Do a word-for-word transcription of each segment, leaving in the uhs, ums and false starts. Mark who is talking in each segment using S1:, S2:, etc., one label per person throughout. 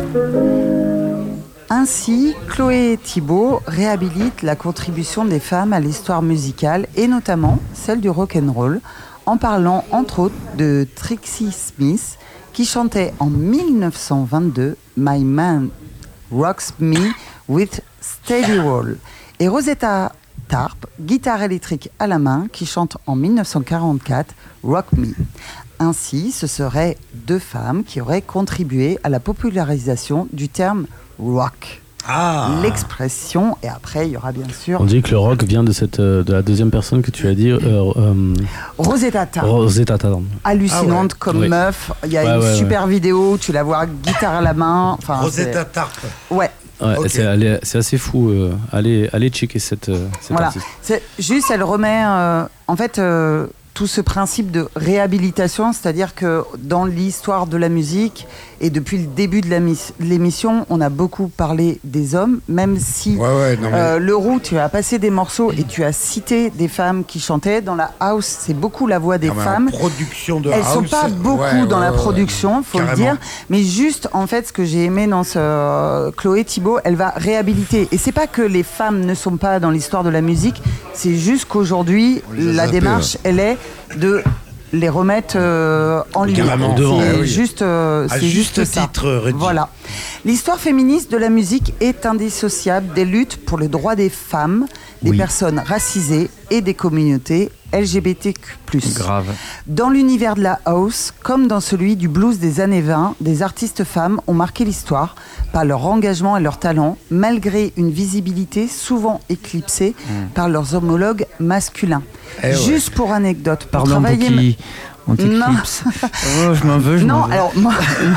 S1: Ainsi, Chloé Thibault réhabilite la contribution des femmes à l'histoire musicale et notamment celle du rock'n'roll en parlant entre autres de Trixie Smith qui chantait en dix-neuf cent vingt-deux « My Man Rocks Me with Steady Roll » et Rosetta Tharpe, guitare électrique à la main, qui chante en dix-neuf cent quarante-quatre « Rock Me ». Ainsi, ce seraient deux femmes qui auraient contribué à la popularisation du terme rock.
S2: Ah.
S1: L'expression, et après il y aura bien sûr...
S3: On dit que le rock vient de, cette, de la deuxième personne que tu as dit. Euh, euh,
S1: Rosetta Tharpe.
S3: Rosetta Tharpe.
S1: Hallucinante ah ouais. comme oui. meuf. Il y a ouais, une ouais, super ouais. vidéo, tu la vois guitare à la main. Enfin,
S2: Rosetta Tharpe.
S1: Ouais.
S3: Ouais, okay. c'est, elle est, c'est assez fou. Euh, allez, allez checker cette, cette
S1: voilà.
S3: artiste.
S1: C'est juste, elle remet... Euh, en fait... Euh, tout ce principe de réhabilitation, c'est-à-dire que dans l'histoire de la musique et depuis le début de, la mis- de l'émission, on a beaucoup parlé des hommes, même si
S2: ouais, ouais, non, mais...
S1: euh, Leroux, tu as passé des morceaux et tu as cité des femmes qui chantaient. Dans la house, c'est beaucoup la voix des
S2: non,
S1: femmes.
S2: En production de
S1: Elles
S2: house,
S1: sont pas beaucoup
S2: ouais,
S1: dans
S2: ouais,
S1: la
S2: ouais,
S1: production, faut
S2: carrément.
S1: le dire. Mais juste, en fait, ce que j'ai aimé dans ce euh, Chloé Thibault, elle va réhabiliter. Et c'est pas que les femmes ne sont pas dans l'histoire de la musique, c'est juste qu'aujourd'hui, la zappé, démarche, ouais. elle est de les remettre euh, en lumière. C'est,
S2: ah oui.
S1: juste, euh, c'est
S2: juste,
S1: juste ça.
S2: Titre,
S1: voilà. L'histoire féministe de la musique est indissociable des luttes pour le droit des femmes, des oui. personnes racisées et des communautés L G B T Q plus.
S3: Grave.
S1: Dans l'univers de la house, comme dans celui du blues des années vingt, des artistes femmes ont marqué l'histoire par leur engagement et leur talent, malgré une visibilité souvent éclipsée mmh. par leurs homologues masculins.
S4: Eh
S1: Juste
S4: ouais.
S1: pour anecdote, pour
S4: Pardon,
S1: travailler...
S4: Bouki, on t'éclipse. Oh, je m'en veux, je
S1: non,
S4: m'en veux.
S1: alors moi...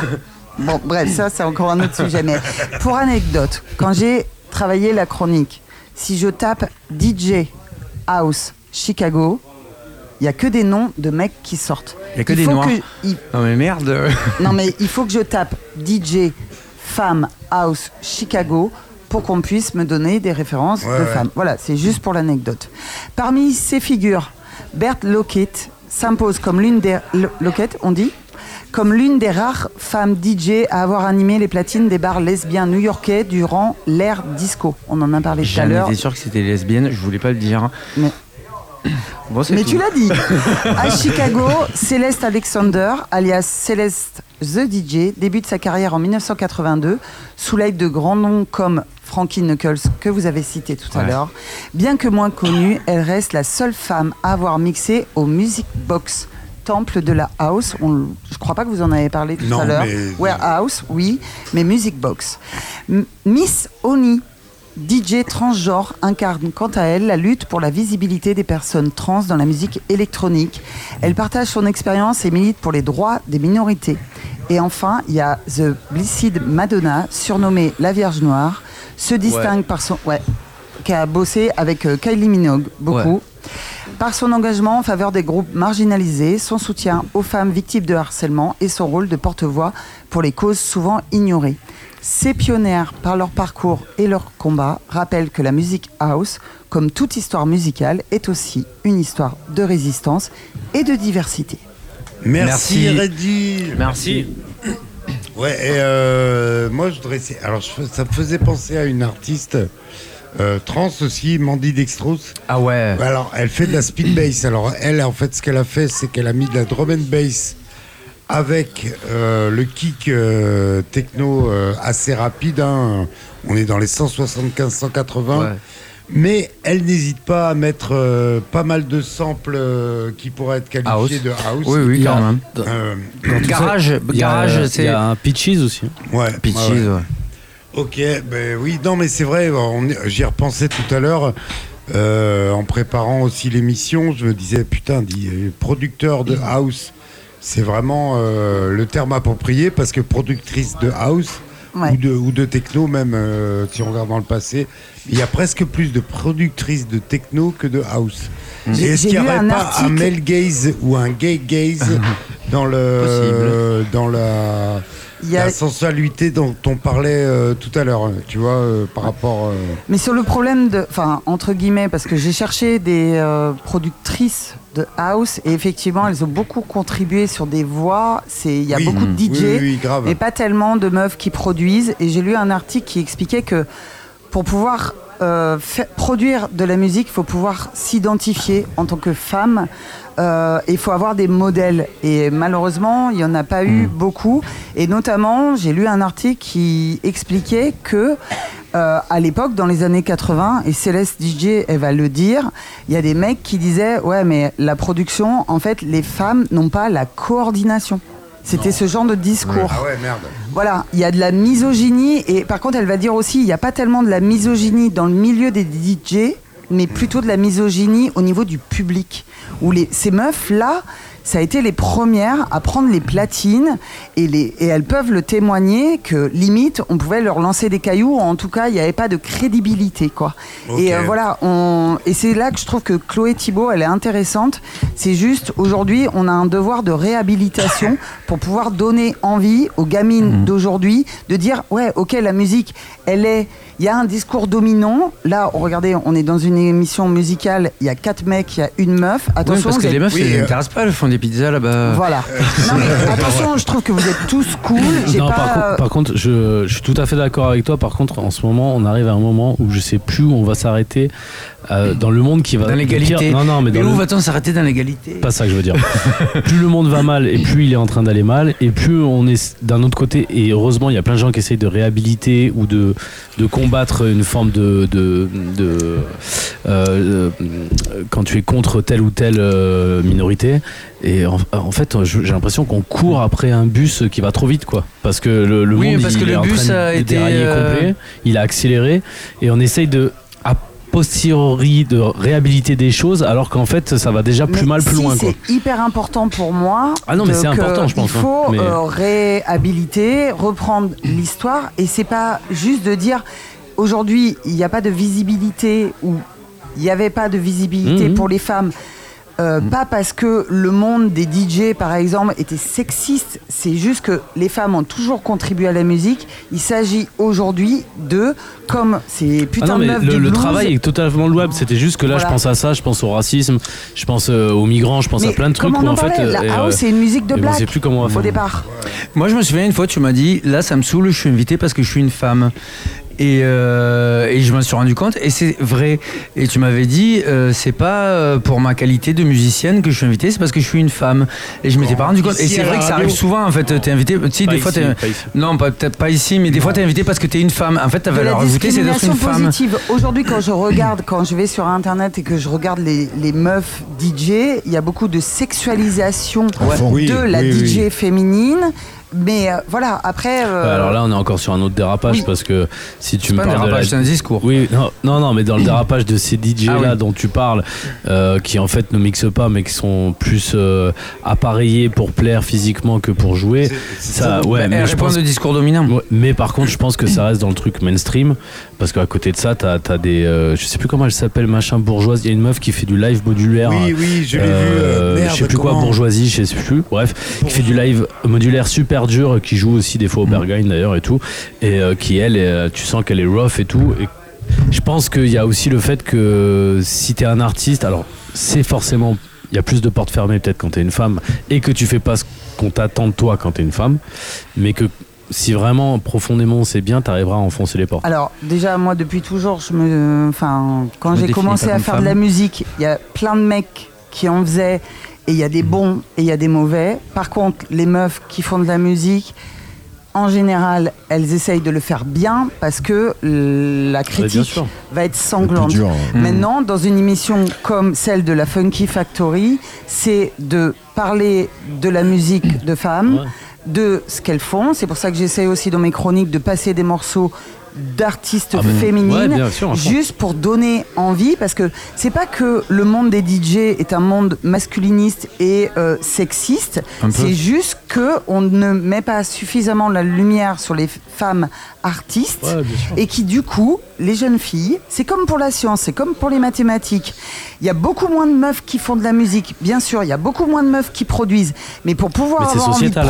S1: Bon, bref, ça c'est encore un autre sujet, mais pour anecdote, quand j'ai travaillé la chronique, si je tape D J House Chicago, il n'y a que des noms de mecs qui sortent.
S4: Il n'y a que il des noirs. Que, il... Non mais merde.
S1: Non mais il faut que je tape D J Femme House Chicago pour qu'on puisse me donner des références
S2: ouais,
S1: de
S2: ouais.
S1: femmes. Voilà, c'est juste pour l'anecdote. Parmi ces figures, Berthe Lockett s'impose comme l'une des... Lockett, on dit comme l'une des rares femmes D J à avoir animé les platines des bars lesbiens new-yorkais durant l'ère disco. On en a parlé tout à l'heure.
S4: J'étais sûr que c'était lesbienne, je voulais pas le dire.
S1: Mais,
S4: bon,
S1: Mais
S4: tout.
S1: tu l'as dit. À Chicago, Céleste Alexander, alias Céleste The D J, débute sa carrière en dix-neuf cent quatre-vingt-deux sous l'aide de grands noms comme Frankie Knuckles, que vous avez cité tout ouais. à l'heure. Bien que moins connue, elle reste la seule femme à avoir mixé au Music Box, temple de la house. On, je crois pas que vous en avez parlé tout
S2: non,
S1: à l'heure.
S2: Mais...
S1: Warehouse, oui, mais Music Box. M- Miss Oni, D J transgenre, incarne quant à elle la lutte pour la visibilité des personnes trans dans la musique électronique. Elle partage son expérience et milite pour les droits des minorités. Et enfin, il y a The Blessed Madonna, surnommée la Vierge Noire, se distingue ouais. par son... Ouais, qui a bossé avec euh, Kylie Minogue, beaucoup. Ouais. Par son engagement en faveur des groupes marginalisés, son soutien aux femmes victimes de harcèlement et son rôle de porte-voix pour les causes souvent ignorées. Ces pionnières, par leur parcours et leur combat, rappellent que la musique house, comme toute histoire musicale, est aussi une histoire de résistance et de diversité.
S2: Merci, Merci. Reddy.
S4: Merci.
S2: Ouais, et euh, moi je voudrais... Alors je, ça me faisait penser à une artiste... Euh, trans aussi, Mandy Dextrose.
S4: Ah ouais.
S2: Alors, elle fait de la speed bass. Alors, elle, en fait, ce qu'elle a fait, c'est qu'elle a mis de la drum and bass avec euh, le kick euh, techno euh, assez rapide. Hein. On est dans les cent soixante-quinze cent quatre-vingts. Ouais. Mais elle n'hésite pas à mettre euh, pas mal de samples euh, qui pourraient être qualifiés
S4: house.
S2: de house.
S4: Oui, oui, quand même.
S2: Euh,
S4: garage,
S3: il y a,
S4: garage,
S3: c'est... Il y a un Peaches aussi.
S2: Ouais.
S4: Peaches, ouais. ouais.
S2: Ok, ben oui, non mais c'est vrai, on, j'y repensais tout à l'heure, euh, en préparant aussi l'émission, je me disais, putain, dit, producteur de house, c'est vraiment euh, le terme approprié, parce que productrice de house, ouais. ou, de, ou de techno même, euh, si on regarde dans le passé, il y a presque plus de productrices de techno que de house.
S1: J'ai,
S2: Et est-ce qu'il n'y aurait
S1: un
S2: pas
S1: article...
S2: un male gaze ou un gay gaze dans, le, dans la...
S1: il y a...
S2: La sensualité dont on parlait euh, tout à l'heure, tu vois, euh, par rapport... Euh...
S1: Mais sur le problème de... Enfin, entre guillemets, parce que j'ai cherché des euh, productrices de house et effectivement, elles ont beaucoup contribué sur des voix. Il y a
S2: oui,
S1: beaucoup de D J,
S2: oui, oui, oui, grave.
S1: mais pas tellement de meufs qui produisent. Et j'ai lu un article qui expliquait que pour pouvoir... Euh, fait, produire de la musique, il faut pouvoir s'identifier en tant que femme. Euh, il faut avoir des modèles. Et malheureusement, il n'y en a pas eu mmh. beaucoup. Et notamment, j'ai lu un article qui expliquait que euh, à l'époque, dans les années quatre-vingts, et Céleste D J, elle va le dire, il y a des mecs qui disaient « Ouais, mais la production, en fait, les femmes n'ont pas la coordination. » C'était non. ce genre de discours.
S2: Ah ouais, merde.
S1: Voilà, il y a de la misogynie. Et par contre, elle va dire aussi, il n'y a pas tellement de la misogynie dans le milieu des D J, mais plutôt de la misogynie au niveau du public. Où les, ces meufs-là, ça a été les premières à prendre les platines et, les, et elles peuvent le témoigner que limite on pouvait leur lancer des cailloux, ou en tout cas il n'y avait pas de crédibilité quoi. Okay. Et euh, voilà, on, et c'est là que je trouve que Chloé Thibault elle est intéressante. C'est juste aujourd'hui on a un devoir de réhabilitation pour pouvoir donner envie aux gamines mmh. d'aujourd'hui de dire ouais ok la musique elle est, il y a un discours dominant. Là regardez on est dans une émission musicale, il y a quatre mecs, il y a une meuf. Attention
S4: oui, parce que
S1: êtes...
S4: les meufs
S1: oui,
S4: ça ne
S1: euh...
S4: intéresse pas, elles font des pizzas là-bas.
S1: Voilà. Non, mais attention, je trouve que vous êtes tous cool. J'ai
S3: non,
S1: pas...
S3: par, contre, par contre, je, je suis tout à fait d'accord avec toi. Par contre, en ce moment, on arrive à un moment où je sais plus où on va s'arrêter euh, dans le monde qui va.
S4: Dans l'égalité.
S3: Non, non, mais,
S4: mais
S3: dans
S4: où
S3: le...
S4: va-t-on s'arrêter dans l'égalité ?
S3: Pas ça que je veux dire. Plus le monde va mal et plus il est en train d'aller mal, et plus on est d'un autre côté. Et heureusement, il y a plein de gens qui essayent de réhabiliter ou de, de combattre une forme de. de, de euh, quand tu es contre telle ou telle euh, minorité. Et en, en fait, j'ai l'impression qu'on court après un bus qui va trop vite, quoi. Parce que le, le
S4: oui,
S3: monde,
S4: parce
S3: il
S4: que
S3: est
S4: le
S3: en
S4: bus
S3: train
S4: a
S3: de
S4: été
S3: dérailler
S4: euh...
S3: complet. Il a accéléré et on essaye de a posteriori de réhabiliter des choses, alors qu'en fait, ça va déjà plus
S1: mais
S3: mal, plus
S1: si,
S3: loin, quoi.
S1: C'est hyper important pour moi.
S3: Ah non, mais c'est important, je pense.
S1: Il faut
S3: hein, mais...
S1: euh, réhabiliter, reprendre l'histoire, et c'est pas juste de dire aujourd'hui il n'y a pas de visibilité ou il n'y avait pas de visibilité mmh. pour les femmes. Euh, mmh. Pas parce que le monde des D J, par exemple, était sexiste. C'est juste que les femmes ont toujours contribué à la musique. Il s'agit aujourd'hui de, comme ces putains
S3: ah non,
S1: de meufs
S3: le,
S1: du
S3: le
S1: blues.
S3: travail est totalement louable. C'était juste que là, voilà. je pense à ça, je pense au racisme, je pense euh, aux migrants, je pense
S1: mais
S3: à plein de trucs où en fait.
S1: Euh, la house, euh, c'est une musique de black.
S3: On sait plus comment on va faire.
S1: Au départ.
S4: Moi, je me souviens une fois, tu m'as dit, là, ça me saoule, je suis invité parce que je suis une femme. Et, euh, et je me suis rendu compte, et c'est vrai. Et tu m'avais dit, euh, c'est pas pour ma qualité de musicienne que je suis invité, c'est parce que je suis une femme. Et je m'étais pas rendu compte. Et c'est vrai que ça arrive souvent, en fait. T'es invité, tu sais, des fois, t'es. Non, peut-être pas ici, mais des fois, t'es invité parce que t'es une femme. En fait, ta valeur ajoutée, c'est d'être une femme.
S1: Positive. Aujourd'hui, quand je regarde, quand je vais sur Internet et que je regarde les, les meufs D J, il y a beaucoup de sexualisation ouais. de
S2: oui,
S1: la
S2: oui,
S1: D J
S2: oui.
S1: féminine. Mais euh, voilà, après. Euh...
S3: Ouais, alors là, on est encore sur un autre dérapage oui. parce que si tu
S4: c'est
S3: me
S4: pas
S3: parles
S4: un dérapage,
S3: de la...
S4: c'est un discours.
S3: Oui, non, non, non, mais dans le dérapage de ces D J là ah, oui. dont tu parles, euh, qui en fait ne mixent pas, mais qui sont plus euh, appareillés pour plaire physiquement que pour jouer.
S4: C'est, c'est
S3: ça,
S4: ça,
S3: ouais.
S4: Mais je pense de discours dominant.
S3: Ouais, mais par contre, je pense que ça reste dans le truc mainstream parce qu'à côté de ça, t'as, t'as des, euh, je sais plus comment elle s'appelle, machin bourgeoise. Il y a une meuf qui fait du live modulaire.
S2: Oui, oui, je l'ai
S3: euh,
S2: vu. Merde,
S3: je sais plus comment? quoi, bourgeoisie, je sais plus. Bref, Bourgeois. Qui fait du live modulaire super dur, qui joue aussi des fois au Berghain d'ailleurs et tout, et euh, qui elle, est, tu sens qu'elle est rough et tout. Et je pense qu'il y a aussi le fait que si t'es un artiste, alors c'est forcément, il y a plus de portes fermées peut-être quand t'es une femme et que tu fais pas ce qu'on t'attend de toi quand t'es une femme, mais que si vraiment profondément c'est bien, t'arriveras à enfoncer les portes.
S1: Alors déjà moi depuis toujours, je me, enfin quand je j'ai commencé à faire femme. de la musique, il y a plein de mecs qui en faisaient et il y a des bons et il y a des mauvais. Par contre les meufs qui font de la musique, en général, elles essayent de le faire bien parce que la critique va être sanglante. Dur, hein. Maintenant, dans une émission comme celle de la Funky Factory, c'est de parler de la musique de femmes, ouais. de ce qu'elles font. C'est pour ça que j'essaie aussi dans mes chroniques de passer des morceaux d'artistes ah féminines, ouais, sûr, juste pour donner envie, parce que c'est pas que le monde des D J est un monde masculiniste et euh, sexiste, c'est juste que on ne met pas suffisamment la lumière sur les femmes artistes, ouais, et qui du coup, les jeunes filles, c'est comme pour la science, c'est comme pour les mathématiques, il y a beaucoup moins de meufs qui font de la musique, bien sûr, il y a beaucoup moins de meufs qui produisent, mais pour pouvoir mais avoir envie de produire,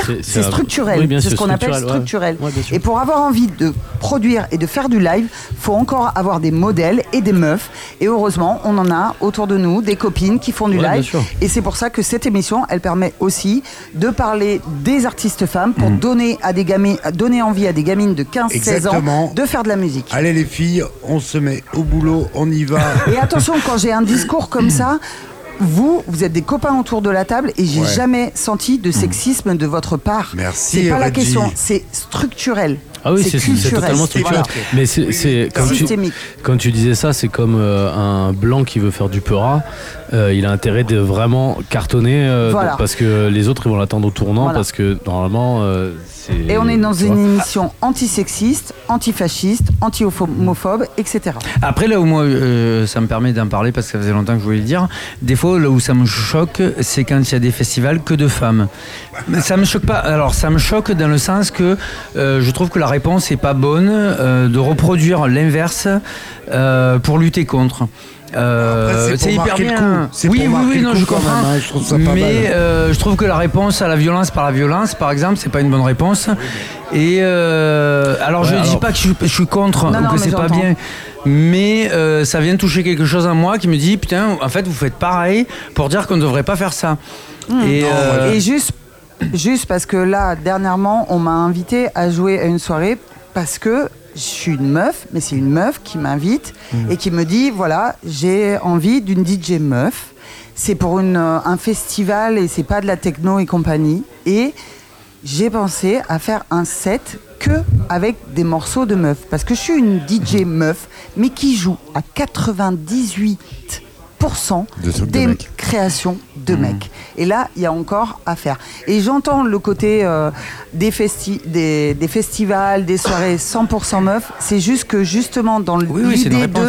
S1: produire,
S3: c'est-
S1: c'est
S3: c'est un-
S1: structurel.
S3: oui, bien
S1: c'est
S3: sûr,
S1: ce qu'on appelle
S3: structurel, ouais.
S1: structurel.
S3: Ouais, bien sûr.
S1: Et pour avoir envie de produire et de faire du live, faut encore avoir des modèles et des meufs. Et heureusement, on en a autour de nous des copines qui font du
S3: Ouais, bien
S1: live.
S3: sûr.
S1: Et c'est pour ça que cette émission, elle permet aussi de parler des artistes femmes pour donner à des gamines, donner envie à des gamines de quinze seize ans
S2: Exactement.
S1: de faire de la musique.
S2: Allez les filles, on se met au boulot, on y va.
S1: Et attention, quand j'ai un discours comme ça, vous, vous êtes des copains autour de la table et j'ai
S2: Ouais.
S1: jamais senti de sexisme de votre part.
S2: Merci,
S1: C'est pas la
S2: Reggie.
S1: question, c'est structurel.
S3: Ah oui, c'est, c'est
S1: culturel.
S3: totalement structurel.
S1: Voilà.
S3: Mais c'est, c'est comme tu,
S1: Systémique.
S3: quand tu disais ça, c'est comme euh, un blanc qui veut faire du peura. Euh, il a intérêt de vraiment cartonner euh,
S1: Voilà.
S3: de- parce que les autres ils vont l'attendre au tournant
S1: Voilà.
S3: parce que normalement euh, c'est.
S1: Et on est dans
S3: tu
S1: une
S3: vois.
S1: émission antisexiste, antifasciste, anti-homophobe, et cetera.
S4: Après, là où moi, euh, ça me permet d'en parler parce que ça faisait longtemps que je voulais le dire, des fois, là où ça me choque, c'est quand il y a des festivals que de femmes. Mais ça me choque pas. Alors, ça me choque dans le sens que euh, je trouve que la réponse n'est pas bonne euh, de reproduire l'inverse euh, pour lutter contre. Euh,
S2: Après, c'est pour marquer le coup. C'est
S4: Oui,
S2: pour
S4: oui,
S2: marquer
S4: oui,
S2: le
S4: non,
S2: coup
S4: je
S2: quand
S4: comprends.
S2: même, hein. Je trouve ça pas
S4: mais
S2: mal.
S4: euh, je trouve que la réponse à la violence par la violence, par exemple, c'est pas une bonne réponse. Et euh, alors, je
S3: Ouais,
S4: dis
S3: alors-
S4: pas que je, je suis contre
S1: Non,
S4: ou
S1: non,
S4: que
S1: mais
S4: c'est pas
S1: j'entends.
S4: bien, mais euh, ça vient toucher quelque chose en moi qui me dit putain, en fait, vous faites pareil pour dire qu'on ne devrait pas faire ça. Et, euh,
S1: Et juste, juste parce que là, dernièrement, on m'a invité à jouer à une soirée parce que je suis une meuf, mais c'est une meuf qui m'invite et qui me dit voilà, j'ai envie d'une D J meuf. C'est pour une, euh, un festival et c'est pas de la techno et compagnie. Et j'ai pensé à faire un set que avec des morceaux de meufs. Parce que je suis une D J meuf, mais qui joue à quatre-vingt-dix-huit pour cent
S5: De trucs de
S1: des
S5: mecs.
S1: créations de mecs. Et là, il y a encore à faire. Et j'entends le côté euh, des, festi- des, des festivals, des soirées cent pour cent meufs. C'est juste que justement, dans
S4: Oui, oui, c'est une
S1: l'idée
S4: réponse.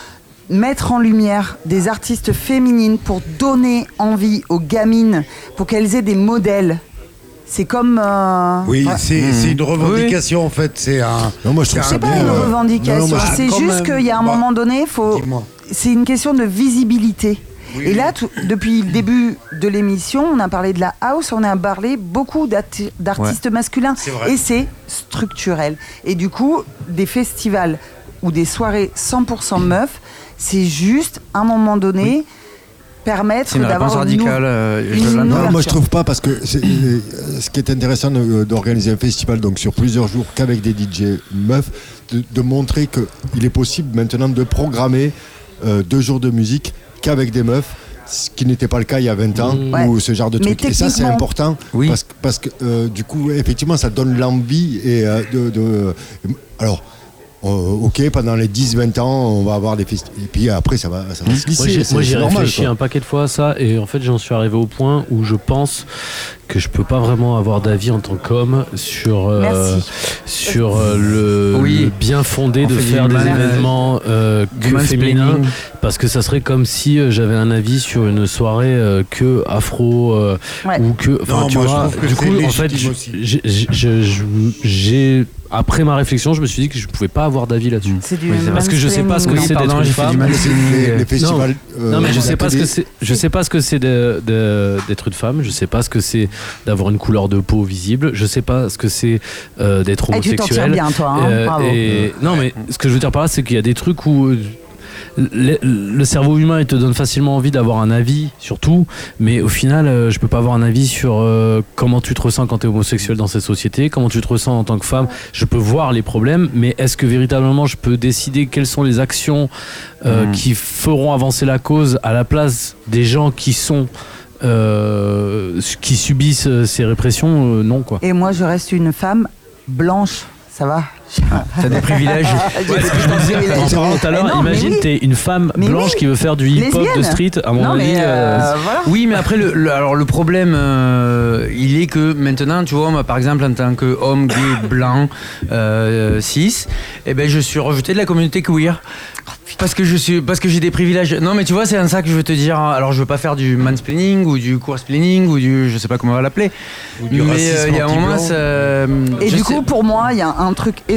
S1: de mettre en lumière des artistes féminines pour donner envie aux gamines, pour qu'elles aient des modèles. C'est comme... euh,
S2: Oui,
S1: ouais.
S2: c'est c'est une revendication en fait. C'est un.
S5: Non, moi je trouve
S2: C'est
S5: ça
S1: C'est pas
S5: bien.
S1: une
S5: euh,
S1: revendication,
S5: non, non, moi, je-
S1: c'est
S2: quand
S1: juste
S2: même,
S1: qu'il y a un
S2: bah,
S1: moment donné, faut...
S2: dis-moi.
S1: c'est une question de visibilité.
S2: Oui,
S1: Et
S2: oui.
S1: là, tout- depuis le début de l'émission, on a parlé de la house, on a parlé beaucoup d'arti- d'artistes masculins.
S2: C'est vrai.
S1: Et c'est structurel. Et du coup, des festivals ou des soirées cent pour cent meufs, c'est juste, à un moment donné, permettre
S4: c'est une réponse
S1: d'avoir une, nou-
S4: radicale. euh, je
S1: une
S4: l'entends.
S1: ouverture.
S5: Non, moi je trouve pas parce que c'est- euh, ce qui est intéressant de- d'organiser un festival donc sur plusieurs jours qu'avec des D J meufs, de, de montrer qu'il est possible maintenant de programmer euh, deux jours de musique qu'avec des meufs, ce qui n'était pas le cas il y a vingt ans
S1: Ouais.
S5: ou ce genre de
S1: Mais
S5: truc. Et ça c'est
S1: techniquement-
S5: important
S4: Oui.
S5: parce, que- parce que euh, du coup effectivement ça donne l'envie et euh, de, de- alors. euh, ok, pendant les dix vingt ans, on va avoir des festivals. Et puis après, ça va, ça va se lisser.
S3: Moi, j'ai,
S5: c'est-
S3: moi,
S5: c'est
S3: j'ai
S5: normal,
S3: réfléchi
S5: quoi.
S3: un paquet de fois à ça et en fait j'en suis arrivé au point où je pense que je peux pas vraiment avoir d'avis en tant qu'homme sur euh,
S1: Merci.
S3: sur euh, le,
S4: Oui.
S3: le bien fondé
S4: On
S3: de
S4: fait du
S3: faire des
S4: man-
S3: événements euh,
S4: du
S3: que
S4: mansplaining.
S3: féminins parce que ça serait comme si euh, j'avais un avis sur une soirée euh, que afro euh,
S1: Ouais.
S3: ou que enfin
S2: Non,
S3: tu
S2: moi, je
S3: vois
S2: trouve que
S3: du
S2: c'est
S3: coup en fait
S2: légitime aussi.
S3: j'ai, j'ai- j'ai- j'ai- après ma réflexion je me suis dit que je pouvais pas avoir d'avis là-dessus.
S1: C'est du
S4: Oui, c'est
S3: parce que je sais pas ce que
S1: mansplaining.
S3: c'est
S4: Pardon,
S3: d'être
S4: j'ai
S3: une
S4: fait du
S3: femme.
S4: mansplaining.
S5: Les, les festivals. euh,
S3: Non mais je
S5: à
S3: sais
S5: la
S3: pas ce que
S5: télé.
S3: c'est. Je sais pas ce que c'est de- de- d'être une femme. Je sais pas ce que c'est d'avoir une couleur de peau visible. Je sais pas ce que c'est euh, d'être
S1: Eh, tu t'en tires
S3: homosexuel.
S1: bien, toi, hein,
S3: Euh,
S1: bravo.
S3: et non mais ce que je veux dire par là, c'est qu'il y a des trucs où euh, le, le cerveau humain il te donne facilement envie d'avoir un avis sur tout, mais au final euh, je peux pas avoir un avis sur euh, comment tu te ressens quand tu es homosexuel dans cette société, comment tu te ressens en tant que femme. Je peux voir les problèmes, mais est-ce que véritablement je peux décider quelles sont les actions euh,
S4: Mhm.
S3: qui feront avancer la cause à la place des gens qui sont euh, qui subissent euh, ces répressions? Euh, non quoi.
S1: Et moi, je reste une femme blanche. Ça va.
S4: T'as des privilèges.
S1: J'ai
S3: Ouais, ce que je me disais en parlant tout à l'heure,
S1: Mais non, mais
S3: imagine
S1: oui.
S3: t'es une femme
S1: Mais
S3: blanche
S1: oui.
S3: qui veut faire du hip-hop de
S1: Lesbienne.
S3: street, à mon
S1: Non,
S3: avis.
S1: mais
S3: euh,
S1: euh, voilà.
S4: Oui, mais après, le, le- alors le problème, euh, il est que maintenant, tu vois, moi, par exemple, en tant qu'homme gay, blanc, euh, cis, eh ben, je suis rejeté de la communauté queer. Parce que je suis, parce que j'ai des privilèges. Non, mais tu vois, c'est en ça que je veux te dire. Alors, je veux pas faire du mansplaining ou du queersplaining ou du, je sais pas comment on va l'appeler.
S2: du
S4: Mais
S2: racisme
S4: euh, il y a un moment,
S2: anti-blanc.
S4: ça,
S1: Et
S4: je
S1: du
S4: sais-
S1: coup, pour moi, il y a un truc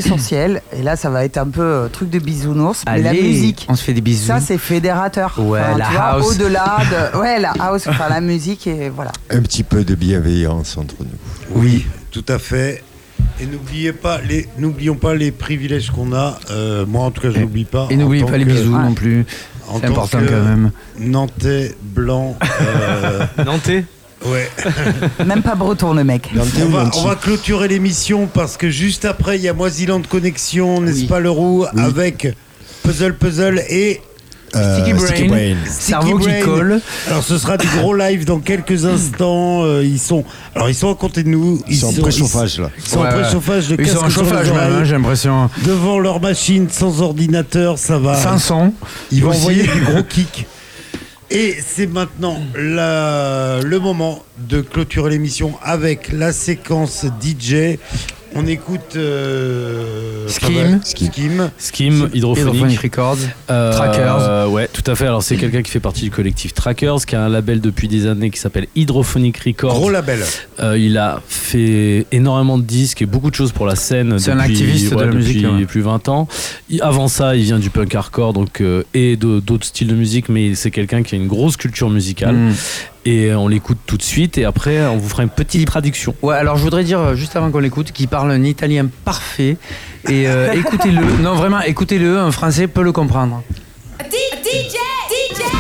S1: essentiel. Et là, ça va être un peu euh, truc de bisounours. Mais la
S4: Allez,
S1: musique,
S4: on se fait des bisous.
S1: ça, c'est fédérateur.
S4: Ouais, la
S1: tu vois,
S4: house.
S1: au-delà de. Ouais, la house, enfin, la musique, et voilà.
S5: Un petit peu de bienveillance entre nous.
S2: Oui, tout à fait. Et n'oubliez pas les, n'oublions pas les privilèges qu'on a. Euh, moi, en tout cas, je n'oublie pas.
S4: Et n'oubliez
S2: En
S4: pas
S2: tant
S4: les
S2: que-
S4: bisous
S1: Ouais.
S4: non plus.
S2: en
S4: C'est
S2: tant
S4: important
S2: que
S4: quand même.
S2: Nantais, blanc. euh,
S3: Nantais.
S2: ouais.
S1: Même pas breton, le mec.
S2: On va, on va clôturer l'émission parce que juste après, il y a Moisiland Connexion, n'est-ce pas, Leroux,
S5: Oui.
S2: avec Puzzle Puzzle et
S5: Euh,
S4: Sticky Brain.
S5: Brain.
S4: Cerveau
S2: Sticky
S4: qui
S2: Brain.
S4: colle.
S2: Alors ce sera du gros live dans quelques instants. Euh, ils sont, alors ils sont à côté de nous.
S5: Ils sont en préchauffage là.
S2: Ils sont en
S4: Ouais, ouais.
S2: préchauffage. Le
S4: Ils sont en
S2: casque sur les
S4: chauffage même,
S2: oreilles,
S4: hein, j'ai l'impression.
S2: devant leur machine, sans ordinateur, ça va.
S4: cinq cents.
S2: Ils vont
S4: aussi.
S2: envoyer du gros kick. Et c'est maintenant la- le moment de clôturer l'émission avec la séquence D J. On écoute euh, ça
S4: Skim.
S2: va-
S5: Skim.
S2: Skim.
S3: Skim,
S4: Hydrophonic
S3: hydrophonique.
S4: Records.
S3: Euh,
S4: Trackers.
S3: Ouais, tout à fait. Alors, c'est quelqu'un qui fait partie du collectif Trackers, qui a un label depuis des années qui s'appelle Hydrophonic Records.
S2: Gros label.
S3: Euh, il a fait énormément de disques et beaucoup de choses pour la scène.
S4: C'est un
S3: depuis-
S4: activiste de
S3: ouais,
S4: la
S3: depuis
S4: musique, ouais.
S3: plus vingt ans. Il- avant ça, il vient du punk hardcore donc, euh, et de- d'autres styles de musique, mais c'est quelqu'un qui a une grosse culture musicale.
S4: Mm.
S3: Et on l'écoute tout de suite. Et après, on vous fera une petite traduction.
S4: Ouais, alors je voudrais dire, euh, juste avant qu'on l'écoute, qu'il parle un italien parfait. Et euh, écoutez-le. Non, vraiment, écoutez-le. Un français peut le comprendre.
S6: D J, D J.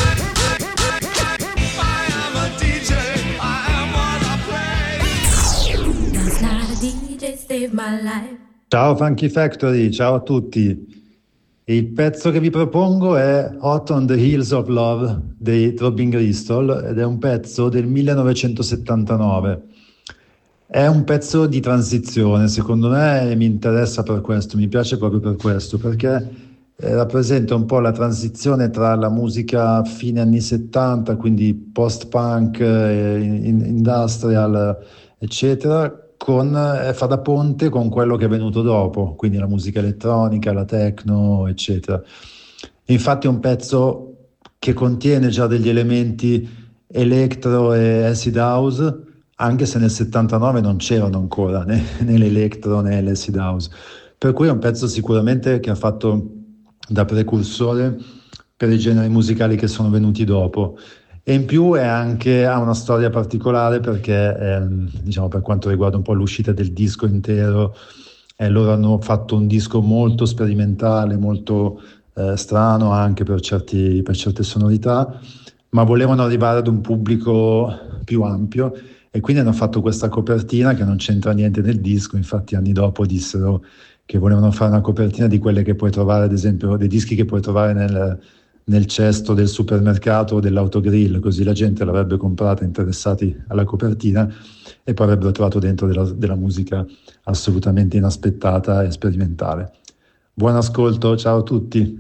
S6: Last night a D J saved my life.
S7: Ciao Funky Factory, ciao a tutti. Il pezzo che vi propongo è Hot on the Heels of Love dei Throbbing Gristle ed è un pezzo del millenovecentosettantanove. È un pezzo di transizione, secondo me, e mi interessa per questo, mi piace proprio per questo, perché eh, rappresenta un po' la transizione tra la musica fine anni settanta, quindi post-punk, eh, in- in- industrial, eccetera, con, eh, fa da ponte con quello che è venuto dopo, quindi la musica elettronica, la techno, eccetera. Infatti è un pezzo che contiene già degli elementi electro e acid house, anche se nel settantanove non c'erano ancora né, né l'electro né l'acid house. Per cui è un pezzo sicuramente che ha fatto da precursore per i generi musicali che sono venuti dopo. E in più è anche, ha una storia particolare perché, ehm, diciamo, per quanto riguarda un po' l'uscita del disco intero, eh, loro hanno fatto un disco molto sperimentale, molto eh, strano anche per, certi, per certe sonorità, ma volevano arrivare ad un pubblico più ampio e quindi hanno fatto questa copertina che non c'entra niente nel disco. Infatti anni dopo dissero che volevano fare una copertina di quelle che puoi trovare, ad esempio, dei dischi che puoi trovare nel, nel cesto del supermercato o dell'autogrill, così la gente l'avrebbe comprata interessati alla copertina e poi avrebbero trovato dentro della, della musica assolutamente inaspettata e sperimentale. Buon ascolto, ciao a tutti.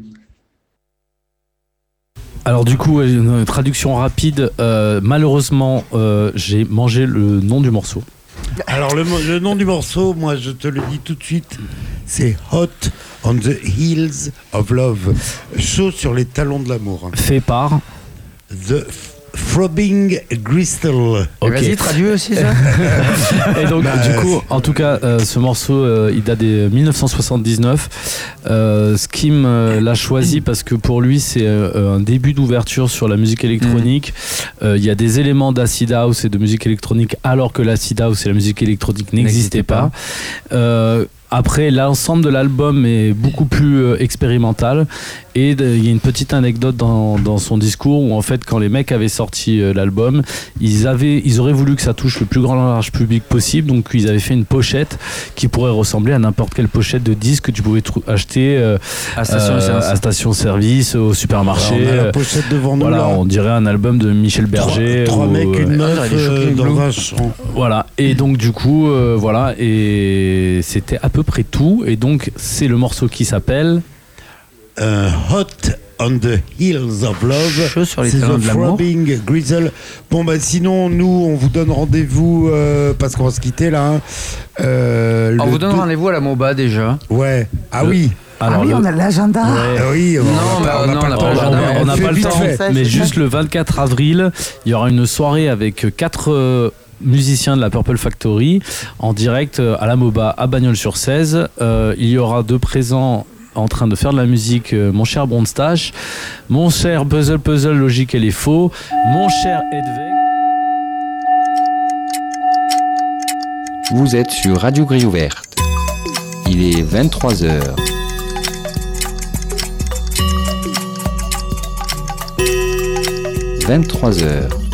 S3: Alors du coup, une traduction rapide. Euh, malheureusement, euh, j'ai mangé le nom du morceau.
S2: Alors le, mo- le nom du morceau, moi je te le dis tout de suite, c'est Hot on the Heels of Love. Chaud sur les talons de l'amour.
S3: Fait par...
S2: The Throbbing Gristle.
S4: Et Vas-y, traduis aussi ça.
S3: Et donc,
S2: Bah,
S3: du coup,
S2: c'est-
S3: en tout cas, euh, ce morceau, euh, il date de mille neuf cent soixante-dix-neuf. Euh, Skim euh, l'a choisi parce que pour lui, c'est euh, un début d'ouverture sur la musique électronique. Euh, Il y a des éléments d'acid house et de musique électronique, alors que l'acid house et la musique électronique n'existaient
S4: N'existaient
S3: pas. Euh, Après, l'ensemble de l'album est beaucoup plus euh, expérimental. Et de- il y a une petite anecdote dans, dans son discours où, en fait, quand les mecs avaient sorti euh, l'album, ils, avaient, ils auraient voulu que ça touche le plus grand large public possible. Donc, ils avaient fait une pochette qui pourrait ressembler à n'importe quelle pochette de disque que tu pouvais trou- acheter euh,
S4: À station
S3: euh,
S4: service.
S3: à station-service, au supermarché.
S2: Alors, on a la
S3: Euh,
S2: pochette devant nous
S3: Voilà,
S2: là.
S3: on dirait un album de Michel Berger.
S2: Trois, trois
S3: ou,
S2: mecs,
S3: euh,
S2: une
S4: Ah,
S2: meuf
S4: il est choqué,
S2: euh, dans
S4: Blue.
S2: un champ.
S3: Voilà, et donc du coup, euh, voilà, et c'était à peu près tout. Et donc, c'est le morceau qui s'appelle.
S2: Euh, Hot on the Heels of Love.
S4: Chaud sur les
S2: C'est
S4: talons
S2: The
S4: de l'amour.
S2: Throbbing Gristle. Bon, bah sinon, nous, on vous donne rendez-vous euh, parce qu'on va se quitter là. hein. Euh,
S4: On
S2: le
S4: vous donne
S2: deux-
S4: rendez-vous à la MOBA déjà.
S2: Ouais. Ah
S3: Le-
S2: oui.
S1: Ah oui,
S3: le-
S1: on a l'agenda.
S3: Ouais.
S2: Ah oui.
S4: Non, bah, non, on n'a
S2: le
S4: pas
S2: temps.
S4: l'agenda.
S3: on n'a
S2: fait
S3: pas le
S2: vite
S3: temps,
S2: fait.
S1: Ça,
S3: mais
S1: c'est
S3: juste le vingt-quatre avril, il y aura une soirée avec quatre, euh, musiciens de la Purple Factory en direct à la MOBA à Bagnols-sur-Cèze. Euh, il y aura de présents en train de faire de la musique euh, mon cher Bronstache, mon cher Puzzle Puzzle Logique et les Faux, mon cher Edweg.
S8: Vous êtes sur Radio Grille Ouverte. Il est vingt-trois heures. vingt-trois heures.